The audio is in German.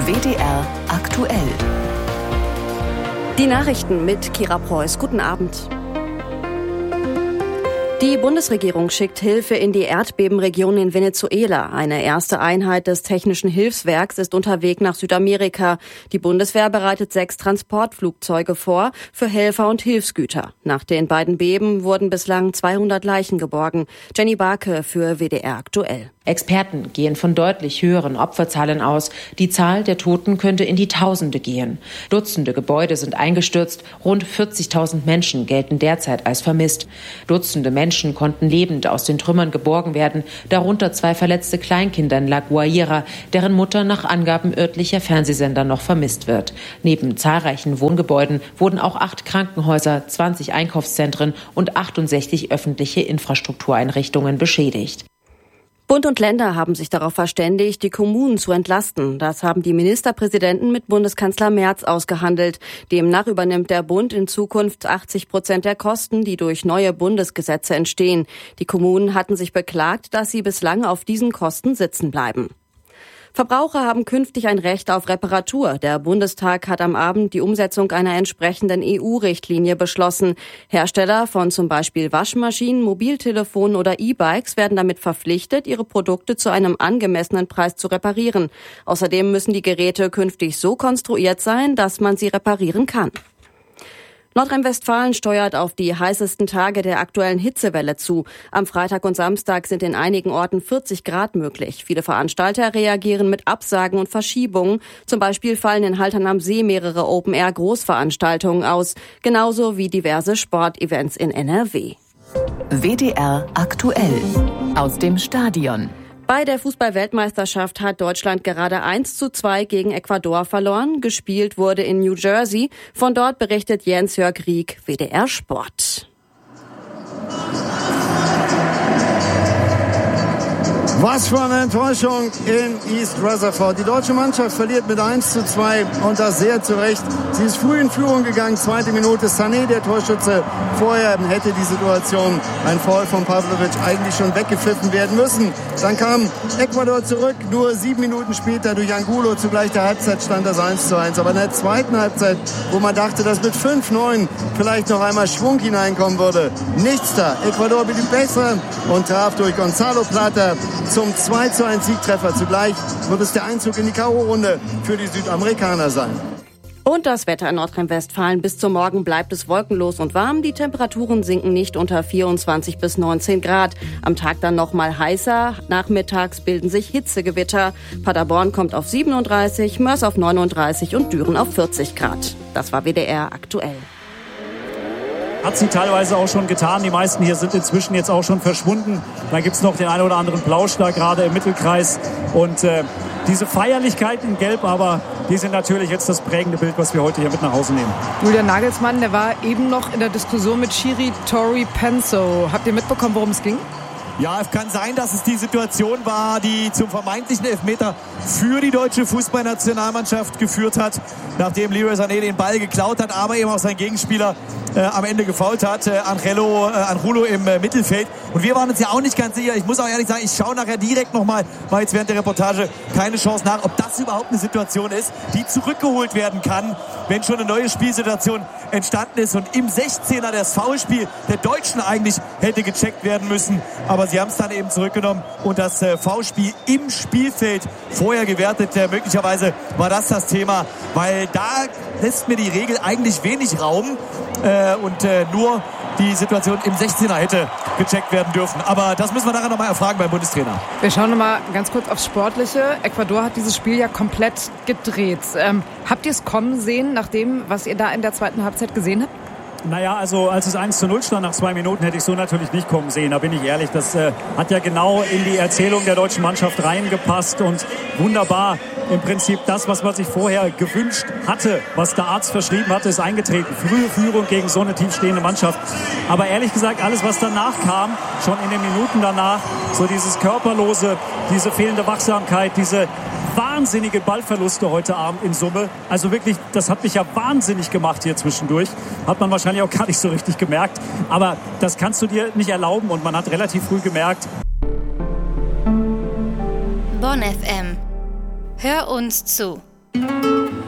WDR aktuell. Die Nachrichten mit Kira Preuß. Guten Abend. Die Bundesregierung schickt Hilfe in die Erdbebenregion in Venezuela. Eine erste Einheit des Technischen Hilfswerks ist unterwegs nach Südamerika. Die Bundeswehr bereitet 6 Transportflugzeuge vor für Helfer und Hilfsgüter. Nach den beiden Beben wurden bislang 200 Leichen geborgen. Jenny Barke für WDR aktuell. Experten gehen von deutlich höheren Opferzahlen aus. Die Zahl der Toten könnte in die Tausende gehen. Dutzende Gebäude sind eingestürzt. Rund 40.000 Menschen gelten derzeit als vermisst. Dutzende Menschen konnten lebend aus den Trümmern geborgen werden, darunter 2 verletzte Kleinkinder in La Guaira, deren Mutter nach Angaben örtlicher Fernsehsender noch vermisst wird. Neben zahlreichen Wohngebäuden wurden auch 8 Krankenhäuser, 20 Einkaufszentren und 68 öffentliche Infrastruktureinrichtungen beschädigt. Bund und Länder haben sich darauf verständigt, die Kommunen zu entlasten. Das haben die Ministerpräsidenten mit Bundeskanzler Merz ausgehandelt. Demnach übernimmt der Bund in Zukunft 80% der Kosten, die durch neue Bundesgesetze entstehen. Die Kommunen hatten sich beklagt, dass sie bislang auf diesen Kosten sitzen bleiben. Verbraucher haben künftig ein Recht auf Reparatur. Der Bundestag hat am Abend die Umsetzung einer entsprechenden EU-Richtlinie beschlossen. Hersteller von zum Beispiel Waschmaschinen, Mobiltelefonen oder E-Bikes werden damit verpflichtet, ihre Produkte zu einem angemessenen Preis zu reparieren. Außerdem müssen die Geräte künftig so konstruiert sein, dass man sie reparieren kann. Nordrhein-Westfalen steuert auf die heißesten Tage der aktuellen Hitzewelle zu. Am Freitag und Samstag sind in einigen Orten 40 Grad möglich. Viele Veranstalter reagieren mit Absagen und Verschiebungen. Zum Beispiel fallen in Haltern am See mehrere Open-Air-Großveranstaltungen aus. Genauso wie diverse Sportevents in NRW. WDR aktuell. Aus dem Stadion. Bei der Fußball-Weltmeisterschaft hat Deutschland gerade 1:2 gegen Ecuador verloren. Gespielt wurde in New Jersey. Von dort berichtet Jens-Jörg Rieck, WDR Sport. Was für eine Enttäuschung in East Rutherford. Die deutsche Mannschaft verliert mit 1:2 und das sehr zu Recht. Sie ist früh in Führung gegangen, 2. Minute. Sané, der Torschütze. Vorher hätte die Situation, ein Foul von Pavlovic, eigentlich schon weggepfiffen werden müssen. Dann kam Ecuador zurück, nur 7 Minuten später durch Angulo. Zugleich der Halbzeit stand das 1:1. Aber in der zweiten Halbzeit, wo man dachte, dass mit 5:9 vielleicht noch einmal Schwung hineinkommen würde, nichts da. Ecuador blieb besser und traf durch Gonzalo Plata zum 2:1 Siegtreffer. Zugleich wird es der Einzug in die K.O.-Runde für die Südamerikaner sein. Und das Wetter in Nordrhein-Westfalen. Bis zum Morgen bleibt es wolkenlos und warm. Die Temperaturen sinken nicht unter 24 bis 19 Grad. Am Tag dann noch mal heißer. Nachmittags bilden sich Hitzegewitter. Paderborn kommt auf 37, Mörs auf 39 und Düren auf 40 Grad. Das war WDR aktuell. Hat sie teilweise auch schon getan. Die meisten hier sind inzwischen jetzt auch schon verschwunden. Da gibt's noch den einen oder anderen Plausch da gerade im Mittelkreis. Und diese Feierlichkeiten in Gelb, aber die sind natürlich jetzt das prägende Bild, was wir heute hier mit nach Hause nehmen. Julian Nagelsmann, der war eben noch in der Diskussion mit Schiri Tori Penso. Habt ihr mitbekommen, worum es ging? Ja, es kann sein, dass es die Situation war, die zum vermeintlichen Elfmeter für die deutsche Fußballnationalmannschaft geführt hat, nachdem Leroy Sané den Ball geklaut hat, aber eben auch sein Gegenspieler am Ende gefoult hat, Angulo im Mittelfeld. Und wir waren uns ja auch nicht ganz sicher. Ich muss auch ehrlich sagen, ich schaue nachher direkt nochmal, war jetzt während der Reportage keine Chance nach, ob das überhaupt eine Situation ist, die zurückgeholt werden kann, wenn schon eine neue Spielsituation entstanden ist und im 16er das Foulspiel der Deutschen eigentlich hätte gecheckt werden müssen. Aber sie haben es dann eben zurückgenommen und das Foulspiel im Spielfeld vorher gewertet. Möglicherweise war das Thema, weil da lässt mir die Regel eigentlich wenig Raum und nur die Situation im 16er hätte gecheckt werden dürfen. Aber das müssen wir nachher nochmal erfragen beim Bundestrainer. Wir schauen nochmal ganz kurz aufs Sportliche. Ecuador hat dieses Spiel ja komplett gedreht. Habt ihr es kommen sehen, nach dem, was ihr da in der zweiten Halbzeit gesehen habt? Naja, also als es 1:0 stand nach 2 Minuten, hätte ich so natürlich nicht kommen sehen. Da bin ich ehrlich. Das hat ja genau in die Erzählung der deutschen Mannschaft reingepasst und wunderbar. Im Prinzip das, was man sich vorher gewünscht hatte, was der Arzt verschrieben hatte, ist eingetreten. Frühe Führung gegen so eine tiefstehende Mannschaft. Aber ehrlich gesagt, alles, was danach kam, schon in den Minuten danach, so dieses Körperlose, diese fehlende Wachsamkeit, diese wahnsinnige Ballverluste heute Abend in Summe. Also wirklich, das hat mich ja wahnsinnig gemacht hier zwischendurch. Hat man wahrscheinlich auch gar nicht so richtig gemerkt. Aber das kannst du dir nicht erlauben und man hat relativ früh gemerkt. Bonn FM. Hör uns zu.